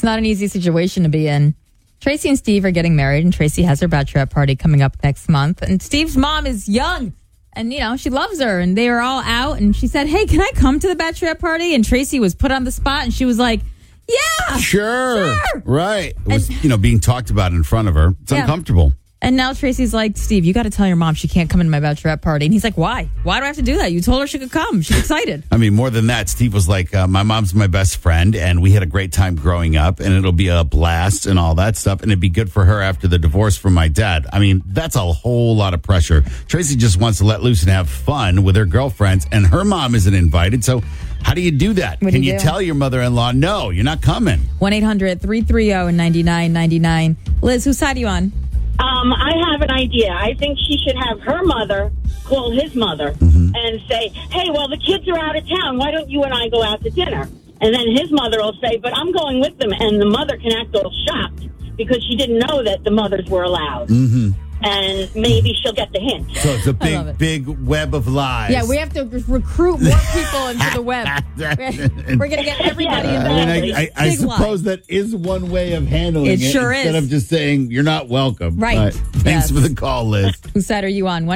not an easy situation to be in. Tracy and Steve are getting married, and Tracy has her bachelorette party coming up next month. And Steve's mom is young, and, she loves her. And they were all out, and she said, hey, can I come to the bachelorette party? And Tracy was put on the spot, and she was like, yeah, sure. Right. It was, being talked about in front of her. It's uncomfortable. And now Tracy's like, Steve, you got to tell your mom she can't come into my bachelorette party. And he's like, why? Why do I have to do that? You told her she could come. She's excited. I mean, more than that, Steve was like, my mom's my best friend, and we had a great time growing up, and it'll be a blast and all that stuff, and it'd be good for her after the divorce from my dad. I mean, that's a whole lot of pressure. Tracy just wants to let loose and have fun with her girlfriends, and her mom isn't invited, so how do you do that? Can you tell your mother-in-law, no, you're not coming? 1-800-330-9999. Liz, whose side are you on? I have an idea. I think she should have her mother call his mother and say, hey, well, the kids are out of town. Why don't you and I go out to dinner? And then his mother will say, but I'm going with them. And the mother can act all shocked because she didn't know that the mothers were allowed. And maybe she'll get the hint. So it's a big web of lies. Yeah, we have to recruit more people into the web. We're going to get everybody involved. I suppose that is one way of handling it. Sure instead of just saying, you're not welcome. Right. Thanks for the call, Liz. Whose side are you on?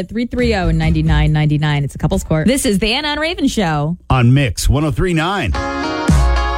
1-800-330-9999. It's a couple's court. This is the Anna and Raven Show. On Mix 103.9.